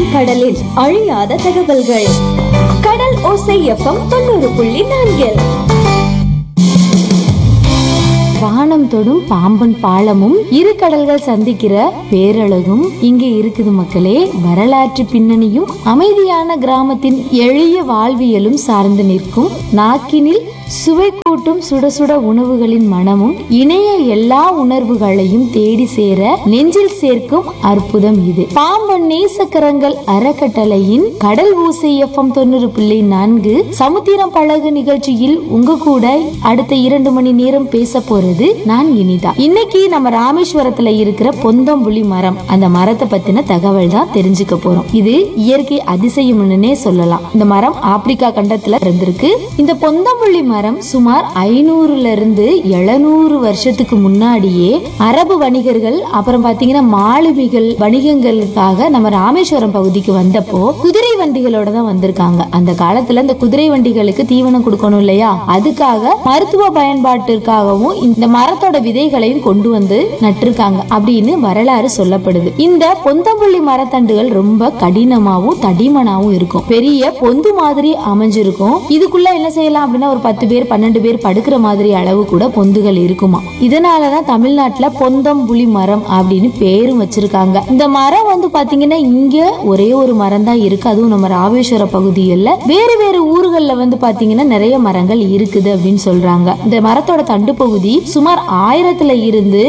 கடலின் அழியாத தகவல்கள். கடல் ஓசை எஃப்எம் 90.4. வானம் தொடும் பாம்பன் பாலமும் இரு கடல்கள் சந்திக்கிற பேரழகும் இங்கே இருக்குது மக்களே. வரலாற்று பின்னணியும் அமைதியான கிராமத்தின் எளிய வாழ்வியலும் சார்ந்து நிற்கும். நாக்கினில் சுவை கூட்டும் சுட சுட உணவுகளின் மனமும் இணைய எல்லா உணர்வுகளையும் தேடி சேர நெஞ்சில் சேர்க்கும் அற்புதம் இது. பாம்பன் நேசக்கரங்கள் அறக்கட்டளையின் கடல் ஓசை எஃப்எம் 90.4 சமுத்திரம் பழகு நிகழ்ச்சியில் உங்க கூட அடுத்த 2 மணி நேரம் பேச போறது நான் இனிதா. இன்னைக்கு நம்ம ராமேஸ்வரத்துல இருக்கிற பொந்தம்புலி மரம், அந்த மரத்தை பத்தின தகவல் தான் தெரிஞ்சுக்க போறோம். இது இயற்கை அதிசயம்னே சொல்லலாம். இந்த மரம் ஆப்பிரிக்கா கண்டத்துல இருந்திருக்கு. இந்த பொந்தம்புலி மரம் சுமார் 500 வருஷத்துக்கு முன்னாடியே அரபு வணிகர்கள் அப்புறம் பாத்தீங்கன்னா மாலுமிகள் வணிகங்களுக்காக நம்ம ராமேஸ்வரம் பகுதிக்கு வந்தப்போ குதிரை வண்டிகளோட தான் வந்திருக்காங்க. அந்த காலத்துல இந்த குதிரை வண்டிகளுக்கு தீவனம் கொடுக்கணும் இல்லையா, அதுக்காக மருத்துவ பயன்பாட்டிற்காகவும் இந்த மரத்தோட விதைகளையும் கொண்டு வந்து நட்டிருக்காங்க அப்படின்னு வரலாறு சொல்லப்படுது. இந்த பொந்தம்புள்ளி மரத்தண்டுகள் ரொம்ப கடினமாவும் தடிமனாவும் இருக்கும். பெரிய பொந்து மாதிரி அமைஞ்சிருக்கும். இதுக்குள்ள என்ன செய்யலாம் அப்படின்னா ஒரு 10 பேர் 12 பேர் படுக்கிற மாதிரி அளவு கூட பொந்துகள் இருக்குமா. இதனாலதான் தமிழ்நாட்டுல பொந்தம்புலி மரம் அப்படின்னு பேரும் வச்சிருக்காங்க. இந்த மரம் வந்து பாத்தீங்கன்னா இங்க ஒரே ஒரு மரம் தான் இருக்கு. அதுவும் நம்ம ராமேஸ்வர பகுதியில் வேறு வேறு ஊர்கள்ல வந்து பாத்தீங்கன்னா நிறைய மரங்கள் இருக்குது அப்படின்னு சொல்றாங்க. இந்த மரத்தோட தண்டு பகுதி சுமார் 1000 இருந்து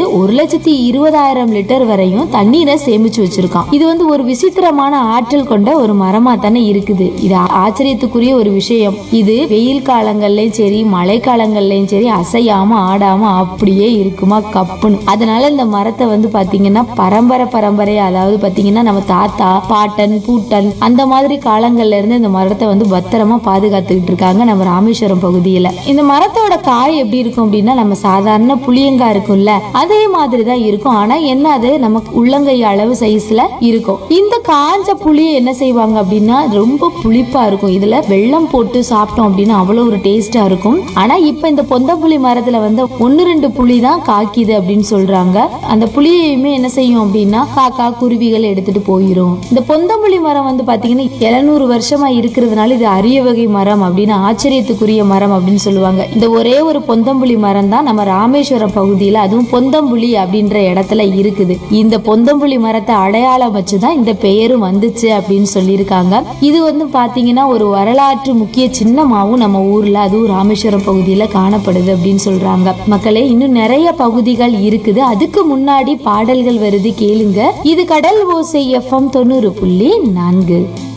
1,20,000 லிட்டர் வரையும் தண்ணீரை சேமிச்சு வச்சிருக்கான். இது வந்து ஒரு விசித்திரமான ஆற்றல் கொண்ட ஒரு மரமா தானே இருக்குது. இது ஆச்சரியத்துக்குரிய ஒரு விஷயம். இது வெயில் காலங்கள்லயும் சரி மழை காலங்கள்லயும் சரி அசையாம ஆடாம அப்படியே இருக்குமா கப்புன்னு. அதனால இந்த மரத்தை வந்து பாத்தீங்கன்னா பரம்பரையா, அதாவது பாத்தீங்கன்னா நம்ம தாத்தா பாட்டன் பூட்டன் அந்த மாதிரி காலங்கள்ல இருந்து இந்த மரத்தை வந்து பத்திரமா பாதுகாத்துக்கிட்டு இருக்காங்க நம்ம ராமேஸ்வரம் பகுதியில. இந்த மரத்தோட காய் எப்படி இருக்கும் அப்படின்னா நம்ம சாதாரண புளியங்காய் இருக்கும்ல அதே மாதிரிதான் இருக்கும். ஆனா என்ன, அது நமக்கு உள்ளங்கை அளவு சைஸ்ல இருக்கும். இந்த காஞ்ச புளியை என்ன செய்வாங்க அப்படின்னா ரொம்ப புளிப்பா இருக்கும். இதுல வெல்லம் போட்டு சாப்பிட்டோம் அப்படின்னா அவ்வளவு ஒரு டேஸ்டா இருக்கும். ஆனா இப்ப இந்த பொந்தப்புளி மரத்துல வந்து 1-2 புளி தான் காய்க்குது அப்படின்னு சொல்றாங்க. அந்த புளியையுமே என்ன செய்யும் அப்படின்னா காக்கா குருவிகள் எடுத்துட்டு போயிரும். இந்த பொந்தப்புளி மரம் வந்து பாத்தீங்கன்னா 700 வருஷமா இருக்கிறதுனால இது அரிய வகை மரம் அப்படின்னு ஆச்சரியத்துக்குரிய மரம் அப்படின்னு சொல்லுவாங்க. இந்த ஒரே ஒரு பொந்தம்புளி மரம் தான் நம்ம ராமேஸ்வரம் பகுதியில, அதுவும் பொந்தம்புளி அப்படின்ற இடத்துல இருக்குது. இந்த பொந்தம்புளி மரத்தை அடையாளம் வச்சுதான் இந்த பெயரும் வந்துச்சு அப்படின்னு சொல்லியிருக்காங்க. இது வந்து பாத்தீங்கன்னா ஒரு வரலாற்று முக்கிய சின்னமாவும் நம்ம ஊர்ல அதுவும் ராமேஸ்வரம் பகுதியில காணப்படுது அப்படின்னு சொல்றாங்க. மக்களே, இன்னும் நிறைய பகுதிகள் இருக்குது. அதுக்கு முன்னாடி பாடல்கள் வருது, கேளுங்க. இது கடல் ஓசை எஃப்எம் 90.4.